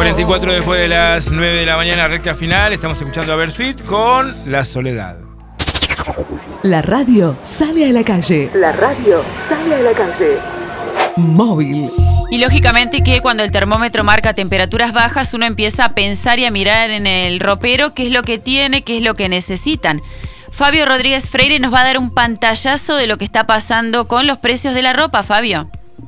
44 después de las 9 de la mañana, recta final. Estamos escuchando a Bersuit con La Soledad. La radio sale a la calle. La radio sale a la calle. Móvil. Y lógicamente que cuando el termómetro marca temperaturas bajas, uno empieza a pensar y a mirar en el ropero qué es lo que tiene, qué es lo que necesitan. Fabio Rodríguez Freire nos va a dar un pantallazo de lo que está pasando con los precios de la ropa, Fabio.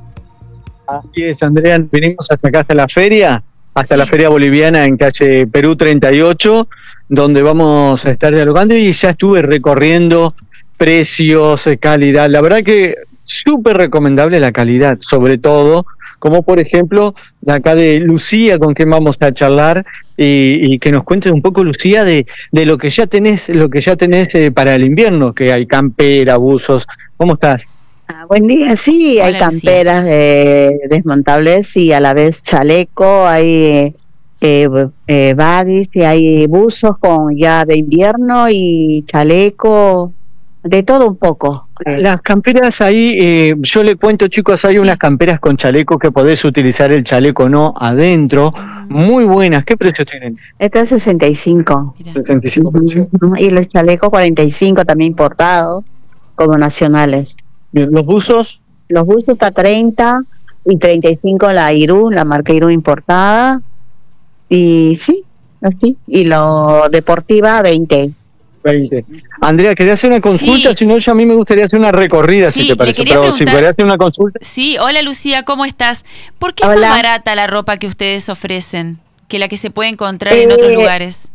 Así es, Andrea, venimos hasta acá, hasta la feria, la feria boliviana en calle Perú 38, donde vamos a estar dialogando y ya estuve recorriendo precios, calidad. La verdad que súper recomendable la calidad, sobre todo, como por ejemplo, de acá de Lucía, con quien vamos a charlar, y que nos cuentes un poco, Lucía, de lo que ya tenés, para el invierno, que hay campera, buzos. ¿Cómo estás? Buen día, sí. Hola, hay camperas desmontables y a la vez chaleco, hay baggies y hay buzos con ya de invierno y chaleco, de todo un poco. Las camperas ahí, yo le cuento, chicos, hay unas camperas con chaleco que podés utilizar el chaleco no adentro, muy buenas. ¿Qué precios tienen? Esta es 65. Mira. 65 precios. Y los chalecos 45 también importados, como nacionales. Bien, ¿los buzos? Los buzos está 30 y 35 la Irú, la marca Irú importada. Y sí, así. Y lo deportiva 20. Andrea, quería hacer una consulta, si no, yo a mí me gustaría hacer una recorrida, si te parece. Pero si quería hacer una consulta. Sí, hola Lucía, ¿cómo estás? ¿Por qué es más barata la ropa que ustedes ofrecen que la que se puede encontrar en otros lugares?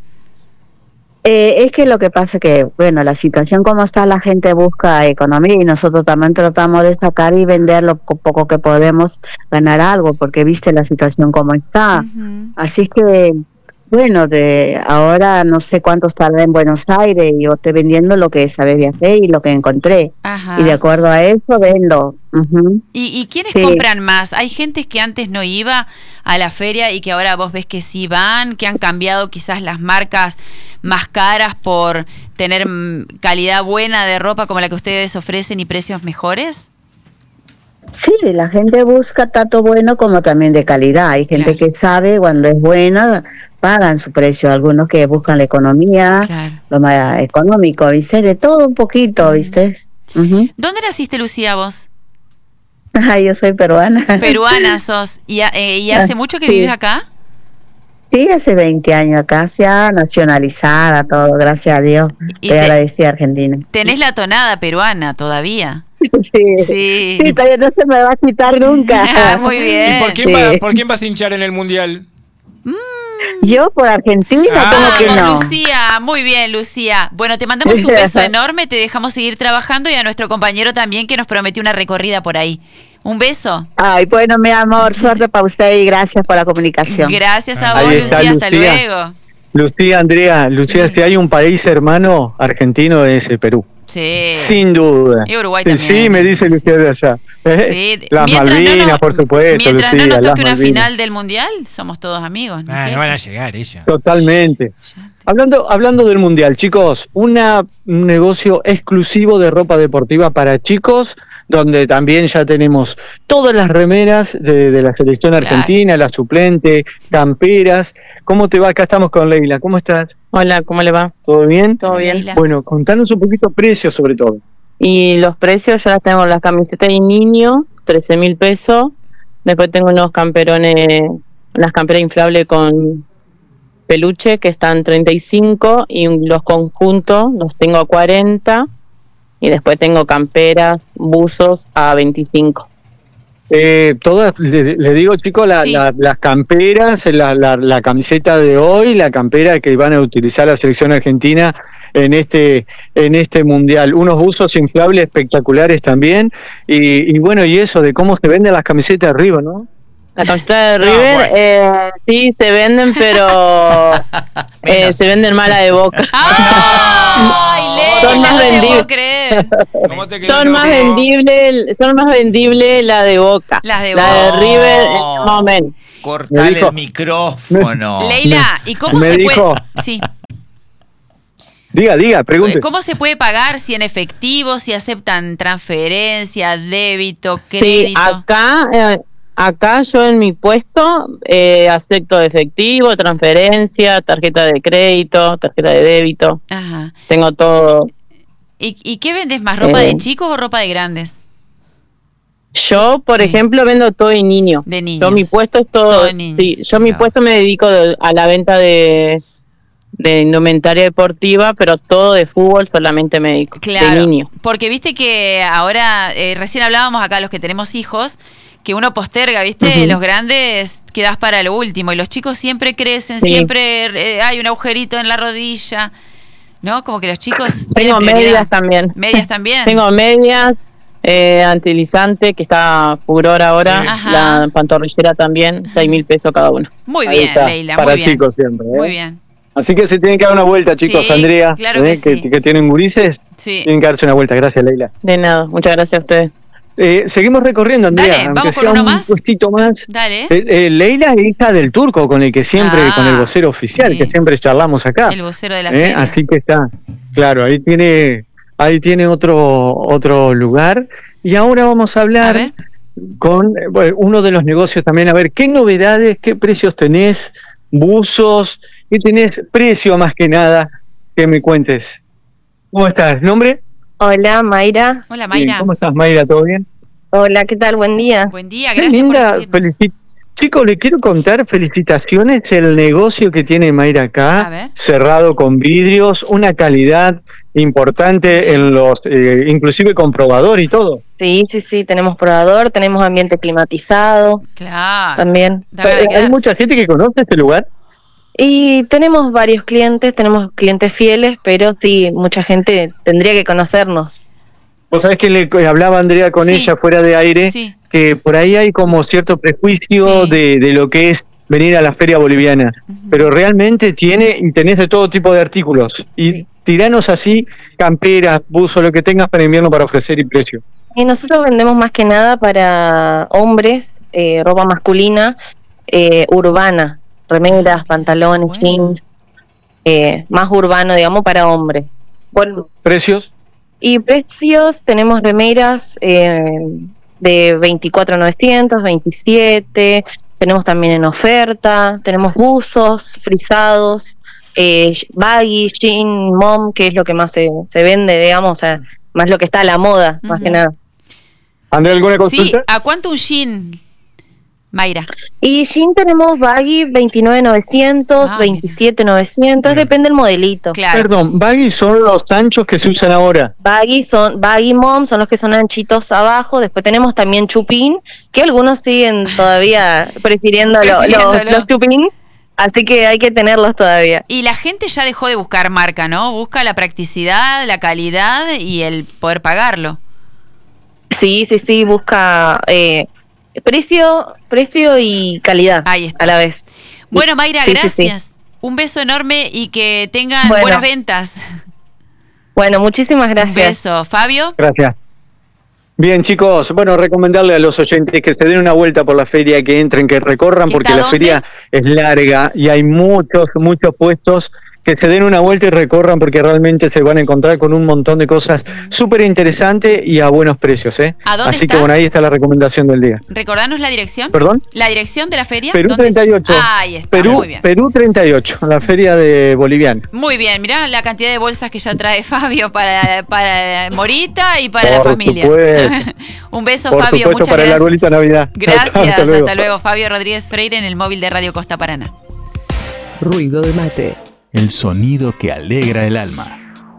Es que lo que pasa que, bueno, la situación como está, la gente busca economía y nosotros también tratamos de sacar y vender lo poco que podemos, ganar algo, porque viste la situación como está. Así que, bueno, ahora no sé cuánto estará en Buenos Aires, yo estoy vendiendo lo que sabía hacer y lo que encontré. Y de acuerdo a eso vendo. ¿Y quiénes compran más? Hay gente que antes no iba a la feria y que ahora vos ves que sí van, que han cambiado quizás las marcas más caras por tener calidad buena de ropa como la que ustedes ofrecen y precios mejores. Sí, la gente busca tanto bueno como también de calidad. Hay gente que sabe cuando es buena, pagan su precio. Algunos que buscan la economía, lo más económico, ¿viste? De todo un poquito, ¿viste? ¿Dónde naciste, Lucía, vos? Yo soy peruana. Peruana sos. ¿Y hace mucho que vives acá? Sí, hace 20 años acá, se ha nacionalizada todo, gracias a Dios. Estoy agradecida a Argentina. ¿Tenés la tonada peruana todavía? Sí, todavía no se me va a quitar nunca. Muy bien. ¿Y por quién vas a hinchar en el Mundial? Yo por Argentina, como que no. Lucía, muy bien, Lucía. Bueno, te mandamos un beso enorme, te dejamos seguir trabajando y a nuestro compañero también que nos prometió una recorrida por ahí. Un beso. Ay, bueno, mi amor, suerte para usted y gracias por la comunicación. Gracias a vos, Lucía, hasta luego. Lucía, Andrea, si hay un país hermano argentino es Perú. Sí. Sin duda. Y Uruguay también. Sí, me dice Lucía de allá. Sí. Las Malvinas, por supuesto. Mientras Lucía, no nos toque una final del Mundial, somos todos amigos. No van a llegar ellos. Totalmente. Hablando del Mundial, chicos, un negocio exclusivo de ropa deportiva para chicos, donde también ya tenemos todas las remeras de la selección argentina, la suplente, camperas. ¿Cómo te va? Acá estamos con Leila. ¿Cómo estás? Hola, ¿cómo le va? ¿Todo bien? Todo bien. Leila. Bueno, contanos un poquito precios sobre todo. Y los precios, ya las tengo, las camisetas de niño, 13.000 pesos. Después tengo unas camperas inflables con peluche que están 35 y los conjuntos los tengo a 40. Y después tengo camperas, buzos a 25. Todas, le digo, chicos, las camperas, la camiseta de hoy, la campera que van a utilizar la selección argentina en este mundial. Unos buzos inflables espectaculares también. Y bueno, y eso de cómo se venden las camisetas de River, ¿no? La camiseta de River, sí, se venden, pero se venden mala de Boca. ¡Ay, Leila, son más vendibles. Son más vendibles la de Boca. Las de Boca. La de River, más o menos. Cortale el micrófono. Leila, ¿y cómo se puede? Sí. Diga, pregunte. ¿Cómo se puede pagar? Si en efectivo, si aceptan transferencia, débito, crédito. Sí, Acá yo en mi puesto acepto efectivo, transferencia, tarjeta de crédito, tarjeta de débito. Ajá. Tengo todo. ¿Y qué vendes más? ¿Ropa de chicos o ropa de grandes? Yo, por ejemplo, vendo todo de niño. De niños. Yo mi puesto es todo de niños. Sí, yo mi puesto me dedico a la venta de indumentaria deportiva, pero todo de fútbol solamente me dedico. Claro, de niño. Porque viste que ahora, recién hablábamos acá los que tenemos hijos, que uno posterga, ¿viste? Los grandes quedás para lo último y los chicos siempre crecen, siempre hay un agujerito en la rodilla, ¿no? Como que los chicos tengo medias también. ¿Medias también? Tengo medias, antilizante, que está furor ahora, la pantorrillera también, 6.000 pesos cada uno. Muy bien, Leila, para muy bien. chicos siempre. Muy bien. Así que se tienen que dar una vuelta, chicos, Sí, Andrea, claro que sí. que tienen gurises, tienen que darse una vuelta. Gracias, Leila. De nada, muchas gracias a ustedes. Seguimos recorriendo, Andrea. Dale, aunque vamos sea con uno un más. puestito más. Dale. Leila es hija del Turco, con el que siempre, con el vocero oficial, que siempre charlamos acá. El vocero de la feria. Así que está, claro, ahí tiene otro lugar. Y ahora vamos a hablar con uno de los negocios también, a ver qué novedades, qué precios tenés, buzos, qué tenés, precio más que nada, que me cuentes. ¿Cómo estás? ¿Nombre? Hola, Mayra. Hola, Mayra. Bien, ¿cómo estás, Mayra? ¿Todo bien? Hola, ¿qué tal? Buen día. Buen día, gracias por seguirnos. Chicos, le quiero contar, felicitaciones, el negocio que tiene Mayra acá, cerrado con vidrios, una calidad importante en los, inclusive con probador y todo. Sí, tenemos probador, tenemos ambiente climatizado. Claro. También. ¿Hay mucha gente que conoce este lugar? Y tenemos varios clientes, tenemos clientes fieles, pero sí, mucha gente tendría que conocernos. Vos sabés que le hablaba Andrea con ella fuera de aire, que por ahí hay como cierto prejuicio de lo que es venir a la feria boliviana, pero realmente tenés de todo tipo de artículos, y tiranos así, camperas, buzos, lo que tengas para invierno para ofrecer y precio. Y nosotros vendemos más que nada para hombres, ropa masculina, urbana, remeras, pantalones, jeans, más urbano, digamos, para hombres. Bueno, ¿precios? Y precios, tenemos remeras de 24.900, 27, tenemos también en oferta, tenemos buzos, frisados, baggy, jean, mom, que es lo que más se vende, digamos, o sea, más lo que está a la moda, más que nada. ¿Andrea, alguna consulta? Sí, ¿a cuánto un jean, Mayra? Y jean tenemos baggy 29.900, 27.900, depende del modelito. Perdón, baggy son los anchos que se usan ahora. Baggy mom, son los que son anchitos abajo. Después tenemos también chupín, que algunos siguen todavía prefiriendo los chupín, así que hay que tenerlos todavía. Y la gente ya dejó de buscar marca, ¿no? Busca la practicidad, la calidad y el poder pagarlo. Sí, busca precio y calidad. Ahí está. A la vez. Bueno, Mayra, gracias. Un beso enorme y que tengan buenas ventas. Bueno, muchísimas gracias. Un beso. Fabio. Gracias. Bien, chicos, bueno, recomendarle a los oyentes que se den una vuelta por la feria, que entren, que recorran, porque la feria es larga y hay muchos puestos, que se den una vuelta y recorran, porque realmente se van a encontrar con un montón de cosas súper interesantes y a buenos precios, ¿eh? ¿A dónde Así está? que bueno, ahí está la recomendación del día. Recordanos la dirección. ¿Perdón? ¿La dirección de la feria? Perú ¿Dónde? 38. Ahí está, muy bien. Perú 38, la feria de boliviana. Muy bien, mirá la cantidad de bolsas que ya trae Fabio para Morita y para la familia. Un beso, Fabio, muchas para gracias. El arbolito de Navidad. Gracias, hasta luego. Fabio Rodríguez Freire en el móvil de Radio Costa Paraná. Ruido de mate. El sonido que alegra el alma.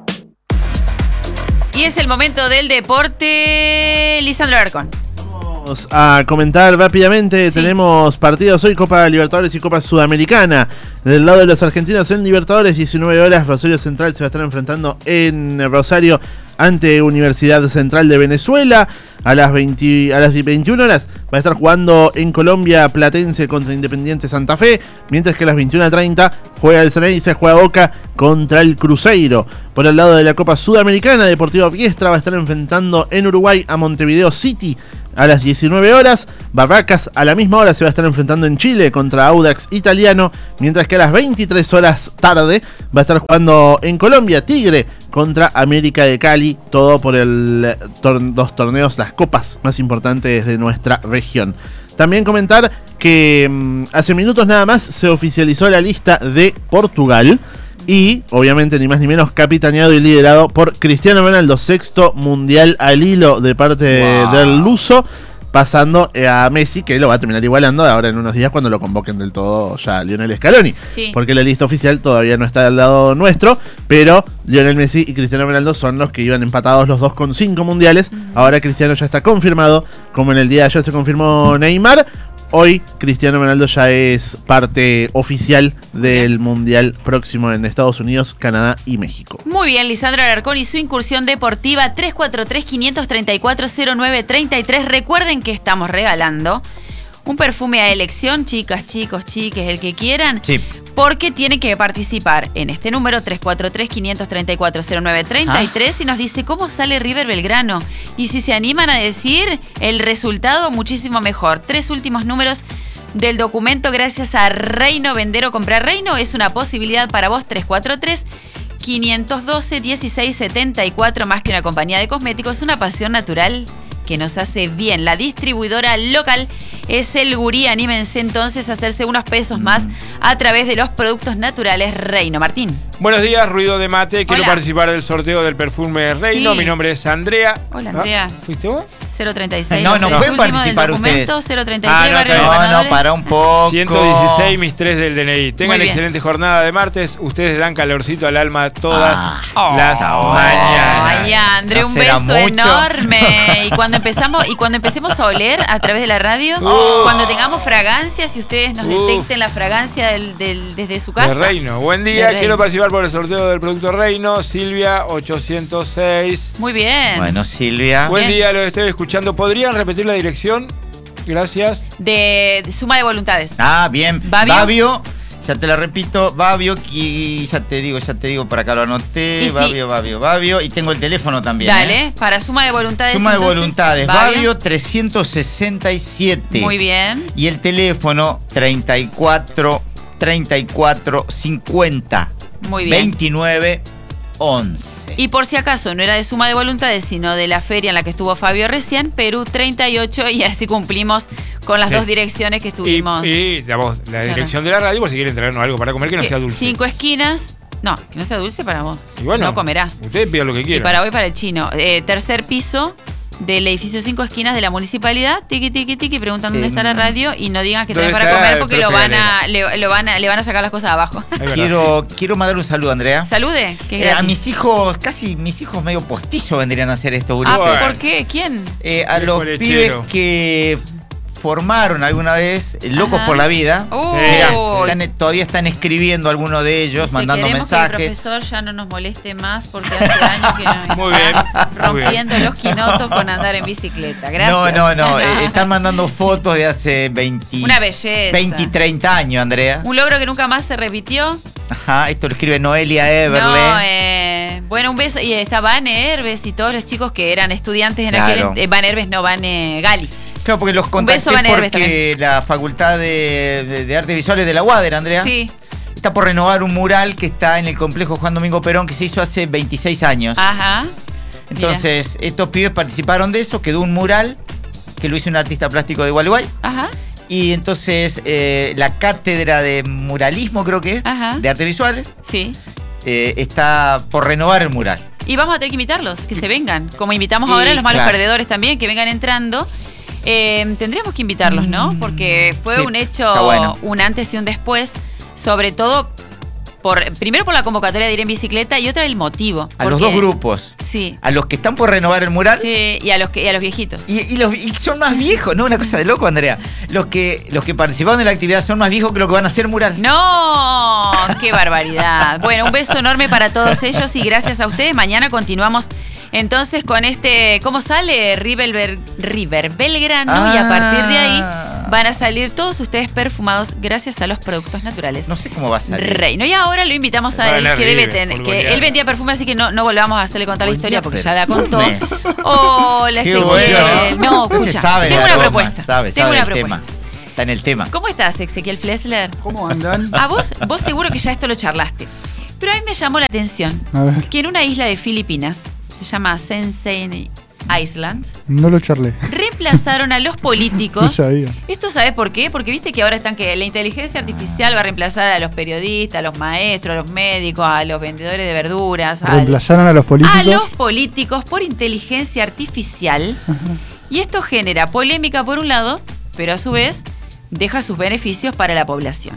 Y es el momento del deporte. Lisandro Alarcón. Vamos a comentar rápidamente. Tenemos partidos hoy, Copa Libertadores y Copa Sudamericana. Del lado de los argentinos en Libertadores, 19 horas, Rosario Central se va a estar enfrentando en Rosario ante Universidad Central de Venezuela. A las 21 horas va a estar jugando en Colombia Platense contra Independiente Santa Fe, mientras que a las 21:30 juega el Ceney y se juega Boca contra el Cruzeiro. Por el lado de la Copa Sudamericana, Deportivo Viestra va a estar enfrentando en Uruguay a Montevideo City a las 19 horas. Barracas a la misma hora se va a estar enfrentando en Chile contra Audax Italiano, mientras que a las 23 horas tarde va a estar jugando en Colombia Tigre contra América de Cali, todo por los torneos, las copas más importantes de nuestra región. También comentar que hace minutos nada más se oficializó la lista de Portugal. Y, obviamente, ni más ni menos, capitaneado y liderado por Cristiano Ronaldo, 6º mundial al hilo de parte del luso, pasando a Messi, que lo va a terminar igualando ahora en unos días cuando lo convoquen del todo ya Lionel Scaloni. Sí. Porque la lista oficial todavía no está del lado nuestro, pero Lionel Messi y Cristiano Ronaldo son los que iban empatados los dos con 5 mundiales. Ahora Cristiano ya está confirmado, como en el día de ayer se confirmó Neymar. Hoy Cristiano Ronaldo ya es parte oficial del Mundial próximo en Estados Unidos, Canadá y México. Muy bien, Lisandro Alarcón y su incursión deportiva 343-534-0933. Recuerden que estamos regalando un perfume a elección, chicas, chicos, chiques, el que quieran. Sí. Porque tienen que participar en este número 343-534-0933 y nos dice cómo sale River Belgrano. Y si se animan a decir el resultado, muchísimo mejor. 3 últimos números del documento gracias a Reino. Vender o comprar Reino es una posibilidad para vos. 343-512-1674. Más que una compañía de cosméticos, una pasión natural que nos hace bien. La distribuidora local es el Gurí. Anímense entonces a hacerse unos pesos más a través de los productos naturales Reino. Martín. Buenos días, ruido de mate. Quiero Hola. participar del sorteo del perfume Reino. Sí. Mi nombre es Andrea. Hola, Andrea. ¿Fuiste vos? 036. No, no los pueden últimos participar del documento, ustedes. 033 Ah, no, barrio está bien. No, Ganadores. para un poco. 116, mis 3 del DNI. Tengan Muy bien. excelente jornada de martes. Ustedes dan calorcito al alma todas Ah. las mañanas. Ay, André, ¿No un será beso mucho? enorme. Y cuando empecemos a oler a través de la radio, cuando tengamos fragancias y ustedes nos detecten la fragancia desde su casa. De Reino. Buen De día. Reino. Quiero participar por el sorteo del producto Reino. Silvia 806. Muy bien. Bueno, Silvia. Buen Bien. día, lo estoy escuchando. ¿Podrían repetir la dirección? Gracias. De suma de voluntades. Ah, bien. Babio. Babio. Ya te la repito, Babio, y ya te digo, por acá lo anoté. Y sí. Babio. Y tengo el teléfono también. Dale, para suma de voluntades. Suma de entonces, voluntades. Babio. Babio 367. Muy bien. Y el teléfono 34 50 Muy bien. 29 11. Y por si acaso no era de suma de voluntades, sino de la feria en la que estuvo Fabio recién, Perú 38, y así cumplimos con las Sí. dos direcciones que estuvimos. Y digamos, la dirección de la radio, por si quieren traernos algo para comer que no sea dulce. 5 esquinas. No, que no sea dulce para vos. Y bueno, no comerás. Ustedes pidan lo que Y quieran. para hoy para el chino. Tercer piso del edificio 5 esquinas de la municipalidad. Tiqui, tiqui, tiqui. Preguntan dónde está la radio y no digan que traen ¿Dónde para está comer el porque profe le van a sacar las cosas abajo. Es verdad. Quiero mandar un saludo, Andrea. Salude. Que es A gratis. mis hijos, mis hijos medio postizos vendrían a hacer esto, Ah, gurises. ¿por qué? ¿Quién? A El los colechero. pibes que formaron alguna vez Locos Ajá. por la Vida. Mirá, Todavía están escribiendo algunos de ellos, Dice, mandando queremos que el mensajes. profesor ya no nos moleste más porque hace años que nos Muy está bien, muy rompiendo los quinotos con andar en bicicleta. Gracias. No. Están mandando fotos de hace 20, Una belleza. 20 y 30 años, Andrea. Un logro que nunca más se repitió. Ajá, esto lo escribe Noelia Everle. No, bueno, un beso. Y está Vane Herbes y todos los chicos que eran estudiantes en Claro. aquel... Vane Herbes, no, Vane Gali. Claro, porque los Un beso, contacté Van Herves, porque la Facultad de Artes Visuales de la UADER, Andrea, Sí. está por renovar un mural que está en el complejo Juan Domingo Perón que se hizo hace 26 años. Ajá. Entonces, estos pibes participaron de eso, quedó un mural que lo hizo un artista plástico de Gualeguay. Ajá. Y entonces la cátedra de muralismo, creo que es, Ajá. de artes visuales, Sí. está por renovar el mural. Y vamos a tener que invitarlos, que se vengan. Como invitamos ahora a los malos claro. perdedores también, que vengan entrando. Tendríamos que invitarlos, ¿no? Porque fue Sí, un hecho, está bueno. un antes y un después, sobre todo primero por la convocatoria de ir en bicicleta y otra el motivo. A los porque- dos grupos. Sí. A los que están por renovar el mural. Sí, y a los viejitos. Y son más viejos, ¿no? Una cosa de loco, Andrea. Los que participaron de la actividad son más viejos que los que van a hacer mural. ¡No! ¡Qué barbaridad! Bueno, un beso enorme para todos ellos y gracias a ustedes. Mañana continuamos entonces con ¿cómo sale? River Belgrano, y a partir de ahí van a salir todos ustedes perfumados gracias a los productos naturales. No sé cómo va a salir. Reino. Y ahora lo invitamos a Va a él, ganar que debe River, tener, por que goleada. él vendía perfume, así que no volvamos a hacerle contar la historia Vendía porque ya la contó. perfumes. Hola, Qué Ezequiel. bueno. No, Usted escucha, sabe tengo la una broma, propuesta. sabe Tengo una el propuesta. tema. Está en el tema. ¿Cómo estás, Ezequiel Flesler? ¿Cómo andan? A vos seguro que ya esto lo charlaste. Pero a mí me llamó la atención A ver. que en una isla de Filipinas, se llama Island, No lo charlé. reemplazaron a los políticos. No sabía. ¿Esto sabes por qué? Porque viste que ahora están que la inteligencia artificial va a reemplazar a los periodistas, a los maestros, a los médicos, a los vendedores de verduras. Reemplazaron a los políticos. A los políticos por inteligencia artificial. Ajá. Y esto genera polémica por un lado, pero a su vez deja sus beneficios para la población.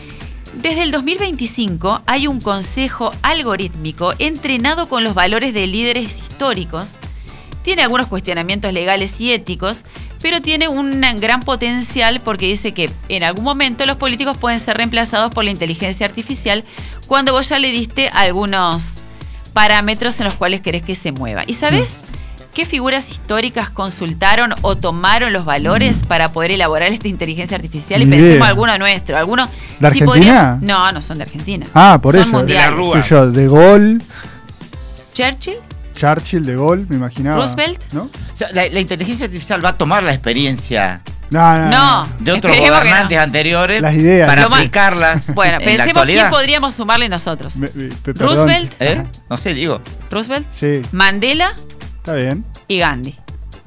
Desde el 2025 hay un consejo algorítmico entrenado con los valores de líderes históricos. Tiene algunos cuestionamientos legales y éticos, pero tiene un gran potencial porque dice que en algún momento los políticos pueden ser reemplazados por la inteligencia artificial cuando vos ya le diste algunos parámetros en los cuales querés que se mueva. ¿Y sabés qué figuras históricas consultaron o tomaron los valores para poder elaborar esta inteligencia artificial? Y Ni pensemos idea. alguno nuestro. ¿Alguno? ¿De si Argentina? No, no son de Argentina. Ah, por son eso. mundiales. Sé yo, De Gaulle, Churchill, Churchill, De Gaulle, me imaginaba. Roosevelt. ¿No? O sea, la inteligencia artificial va a tomar la experiencia No, de otros esperemos que gobernantes no. anteriores Las ideas. para Lo más- aplicarlas. Bueno, en la pensemos quién actualidad. podríamos sumarle nosotros. Perdón. Roosevelt, No sé, digo. Roosevelt, Sí, Mandela está bien. y Gandhi.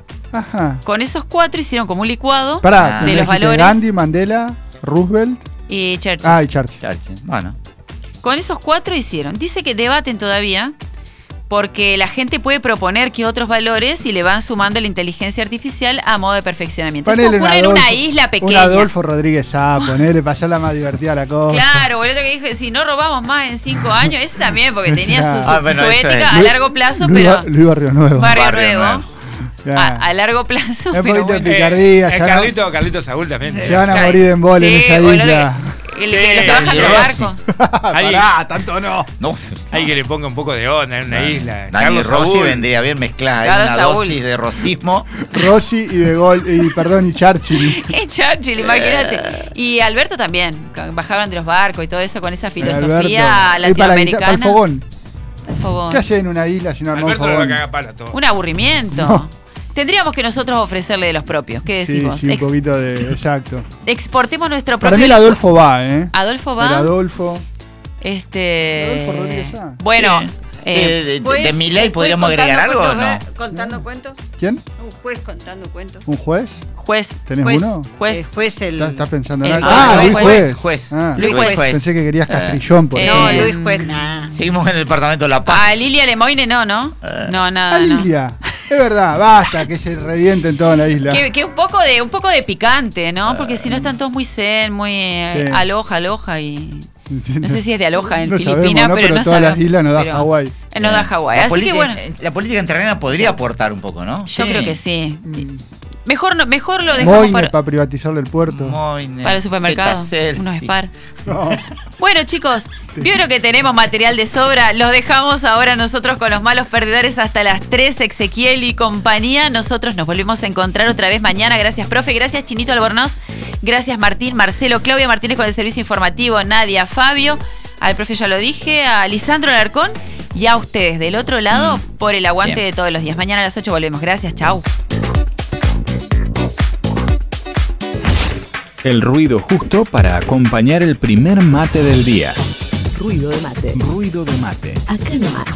Ajá. Con esos 4 hicieron como un licuado Pará, de me los dijiste valores Gandhi, Mandela, Roosevelt. y Churchill. Ah, y Churchill. Bueno. Con esos 4 hicieron. Dice que debaten todavía porque la gente puede proponer que otros valores y le van sumando la inteligencia artificial a modo de perfeccionamiento. Esto Ponele ocurre en una isla un pequeña. Adolfo Rodríguez ponele para allá la más divertida la cosa. Claro, boludo, que dije, si no robamos más en 5 años, ese también, porque tenía su, Ah, bueno, su eso ética es. a largo plazo, Luis, pero Luis Barrio Nuevo. Barrio Nuevo. Ya. A largo plazo, Un pero poquito de bueno. picardía. ya no- Carlito Saúl también. Se van a morir en bola en esa boludo, isla. los que bajan los barcos. Pará, tanto no. Hay que le ponga un poco de onda en una isla. Dani Carlos Rossi Saúl. vendría bien mezclada. Hay Carlos una Saúl. dosis de rosismo. Rossi y De Gaulle, y Churchill. Es Churchill, imagínate. Y Alberto también, bajaron de los barcos y todo eso con esa filosofía Alberto. Y para el latinoamericana. fogón. El fogón. ¿Qué hacen en una isla si no arman un Alberto lo va a fogón? cagar palo a todo. Un aburrimiento. No. Tendríamos que nosotros ofrecerle de los propios. ¿Qué Sí, decimos? sí, un poquito de... Exacto. Exportemos nuestro propio. Para mí el Adolfo va, ¿eh? Adolfo va. El Adolfo. Este. Adolfo Rodríguez Sá. Bueno. ¿De Milei podríamos agregar algo o no? ¿Contando cuentos? ¿Quién? Un juez contando cuentos. ¿Un juez? Juez. ¿Tenés Juez. uno? Juez. Juez el... ¿Estás pensando en el- algo? Ah, Luis juez. Juez. Ah, Luis Juez. Pensé que querías Castrillón, por No, ejemplo. Luis Juez, nada. Seguimos en el departamento de La Paz. A Lilia Lemoine no, ¿no? No, nada, Ah, no. Lilia. Es verdad, basta que se revienten toda la isla. Que un poco de picante, ¿no? Porque si no están todos muy zen, muy Sí. aloja y no sé si es de aloja en No Filipinas, sabemos, ¿no? pero no todas sabemos. las islas nos da Pero Hawái. Nos da Hawái. Así que bueno, La política terrena podría aportar un poco, ¿no? yo creo que sí. Mejor lo dejamos Moine para privatizarle el puerto. para el supermercado. Teta Unos Celsi. Spar. No. Bueno, chicos, vieron que tenemos material de sobra. Los dejamos ahora nosotros con los malos perdedores hasta las 3, Ezequiel y compañía. Nosotros nos volvemos a encontrar otra vez mañana. Gracias, profe. Gracias, Chinito Albornoz. Gracias, Martín, Marcelo, Claudia Martínez con el servicio informativo, Nadia, Fabio. Al profe ya lo dije, a Lisandro Alarcón y a ustedes del otro lado por el aguante Bien. de todos los días. Mañana a las 8 volvemos. Gracias, chau. El ruido justo para acompañar el primer mate del día. Ruido de mate. Ruido de mate. Acá nomás.